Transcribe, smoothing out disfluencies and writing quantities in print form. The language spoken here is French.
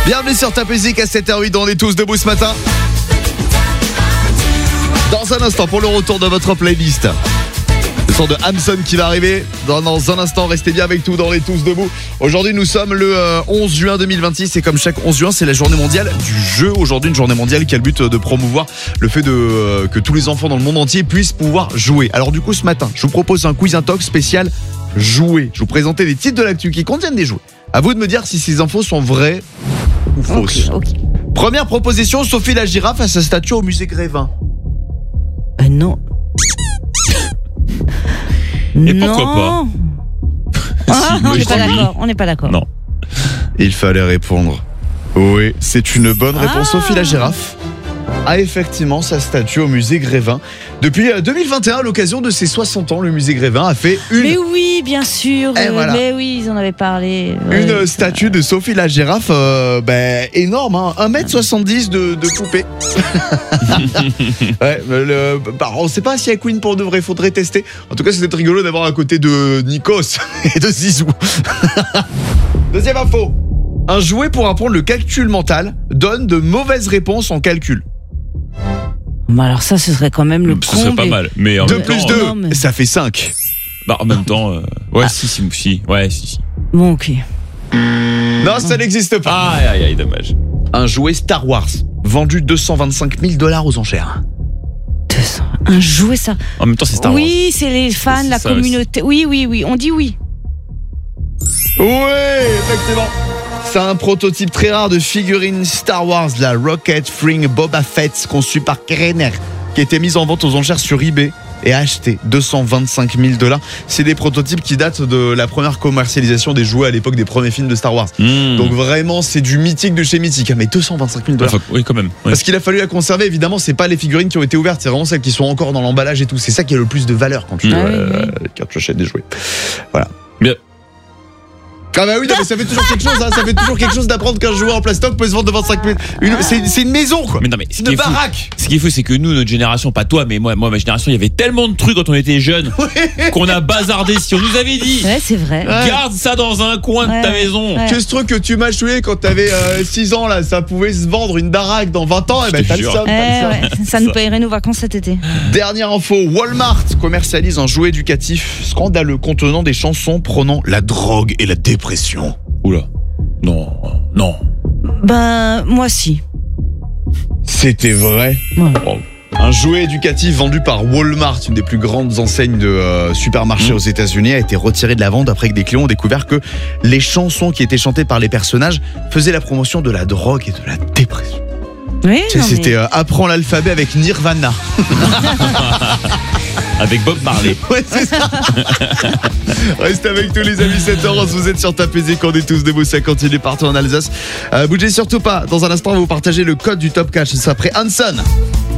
Bienvenue sur Top Music à 7h08, on est tous debout ce matin. Dans un instant, pour le retour de votre playlist, le son de Hamson qui va arriver dans un instant. Restez bien avec tout dans les tous debout. Aujourd'hui, nous sommes le 11 juin 2026 et comme chaque 11 juin, c'est la journée mondiale du jeu. Aujourd'hui, une journée mondiale qui a le but de promouvoir le fait que tous les enfants dans le monde entier puissent pouvoir jouer. Alors du coup, ce matin, je vous propose un quiz intox spécial jouer. Je vous présentais des titres de l'actu qui contiennent des jouets. À vous de me dire si ces infos sont vraies ou fausses. Okay. Première proposition, Sophie la girafe a sa statue au musée Grévin. Non. Et pourquoi pas On n'est pas d'accord. Non. Il fallait répondre. Oui, c'est une bonne réponse. Sophie la girafe a effectivement sa statue au musée Grévin. Depuis 2021, à l'occasion de ses 60 ans, le musée Grévin a fait Mais oui, bien sûr. Voilà. Mais oui, ils en avaient parlé. Une statue de Sophie la girafe énorme, hein, 1m70 de poupée. Ouais, on ne sait pas si elle Queen pour de vrai, faudrait tester. En tout cas, c'était rigolo d'avoir à côté de Nikos et de Zizou. Deuxième info. Un jouet pour apprendre le calcul mental donne de mauvaises réponses en calcul. Bah alors ça, ce serait quand même le Ce serait pas mal. Mais en 2 même plus temps, 2, non, mais- ça fait 5. Bah, en même temps, si. Ouais, si. Bon, ok. Non, ça n'existe pas. Aïe, dommage. Un jouet Star Wars vendu $225 000 aux enchères. 200. Un jouet, ça. En même temps, c'est Star Wars. Oui, c'est les fans, C'est la ça communauté. Oui, on dit oui. Oui, effectivement. C'est un prototype très rare de figurine Star Wars, la Rocket Fring Boba Fett, conçue par Kenner, qui a été mise en vente aux enchères sur eBay et acheté $225 000. C'est des prototypes qui datent de la première commercialisation des jouets à l'époque des premiers films de Star Wars. Donc vraiment, c'est du mythique de chez mythique. Mais $225 000. Oui, quand même. Oui. Parce qu'il a fallu la conserver, évidemment, c'est pas les figurines qui ont été ouvertes, c'est vraiment celles qui sont encore dans l'emballage et tout. C'est ça qui a le plus de valeur quand tu achètes des jouets. Voilà. Bien. Ah bah oui, non, mais ça fait toujours quelque chose, hein. Ça fait toujours quelque chose d'apprendre qu'un jouet en plastoc peut se vendre de 25 000. C'est une maison, quoi. Mais non, mais ce qui Une est fou- baraque. Ce qui est fou, c'est que nous, notre génération, pas toi, mais moi, ma génération, il y avait tellement de trucs quand on était jeunes qu'on a bazardé. Si on nous avait dit, Ouais, c'est vrai. garde ça dans un coin de ta maison. Ouais. Que ce truc que tu m'as choué quand t'avais 6 ans, là, ça pouvait se vendre une baraque dans 20 ans, et ben te t'as le jure. somme, Ouais, ça nous payerait nos vacances cet été. Dernière info, Walmart commercialise un jouet éducatif scandaleux contenant des chansons prônant la drogue et la dépression. Oula. Non. Ben, moi si. C'était vrai. Ouais. Oh. Un jouet éducatif vendu par Walmart, une des plus grandes enseignes de supermarchés aux États-Unis, a été retiré de la vente après que des clients ont découvert que les chansons qui étaient chantées par les personnages faisaient la promotion de la drogue et de la dépression. Oui, non, C'était Apprends l'alphabet avec Nirvana. Avec Bob Marley. Ouais, c'est ça. Restez avec nous les amis, 7h11, vous êtes sur Top Music, on est tous debout, ça continue partout en Alsace. Bougez surtout pas, dans un instant on va vous partager le code du Top Cash, ça après Hanson.